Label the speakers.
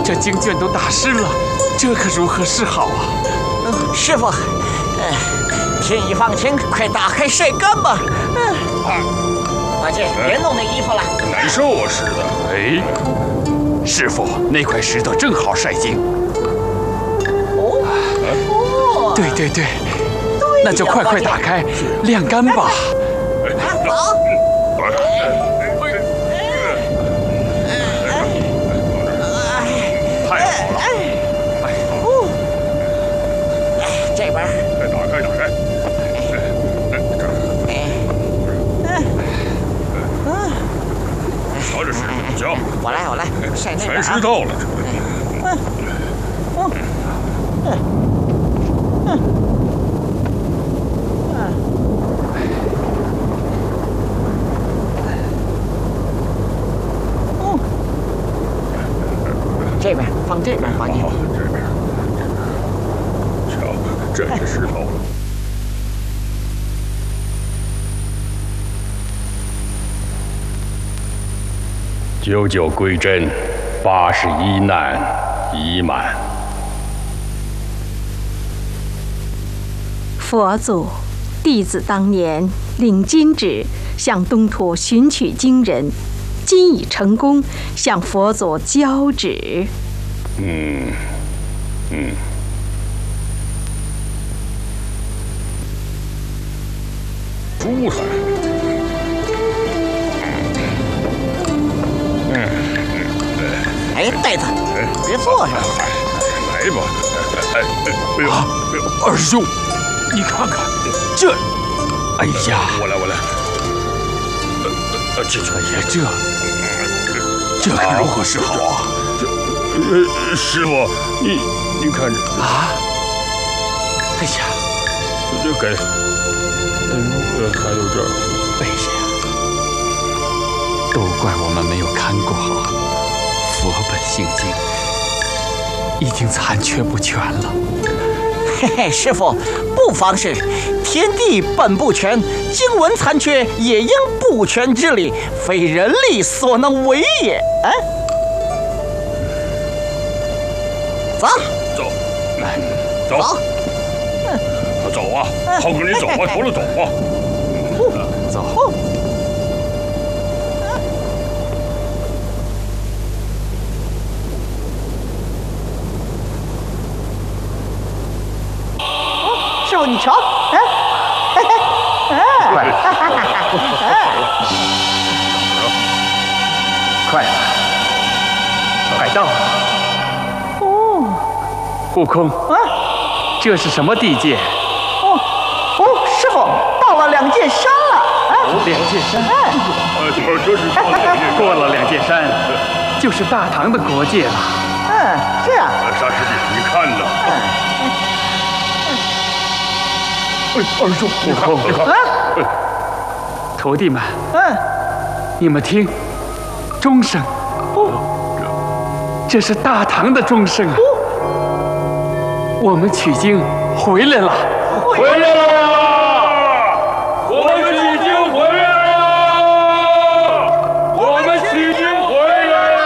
Speaker 1: 这经卷都打湿了，这可如何是好啊？
Speaker 2: 师傅，天一放晴，快打开晒干吧。八戒，别弄那衣服了，
Speaker 3: 难受啊，似的。
Speaker 1: 哎，师傅，那块石头正好晒经。对对对，那就快快打开，晾干吧。
Speaker 2: 走。
Speaker 3: 太好了！
Speaker 2: 这边。
Speaker 3: 打开。瞧这石头，瞧。
Speaker 2: 我来，晒那个。
Speaker 3: 全湿透了。
Speaker 2: 这边放这边，八戒。
Speaker 3: 这边。瞧，这是石头。99归真，81难已满。
Speaker 4: 佛祖，弟子当年领金旨向东土寻取经人，今已成功，向佛祖交旨。
Speaker 3: 珠海。
Speaker 2: 哎，袋子，别坐上。
Speaker 3: 来吧。哎呦，
Speaker 1: 二师兄，你看看这，哎呀，
Speaker 3: 我来。进去。
Speaker 1: 哎呀，这可如何是好啊？
Speaker 3: 师傅，你看着
Speaker 1: 啊！哎呀，
Speaker 3: 这给，还有这儿，
Speaker 1: 哎呀，都怪我们没有看过好，佛本性经已经残缺不全了。
Speaker 2: 嘿嘿，师傅，不妨事，天地本不全，经文残缺也应不全之理，非人力所能为也。走，
Speaker 3: 来，走啊！浩哥，你走啊，除了走啊。
Speaker 1: 走。
Speaker 2: 师傅，你瞧，
Speaker 1: 快了，快到了。悟空，这是什么地界？
Speaker 2: 师傅，到了两界山了。
Speaker 1: 两界山？
Speaker 3: 这是
Speaker 1: 过了两界山，就是大唐的国界了。
Speaker 2: 是啊。
Speaker 3: 沙师弟，你看呢？二叔，你看。
Speaker 1: 徒弟们，你们听，钟声。这是大唐的钟声啊！我们取经回来了，
Speaker 3: 回来了！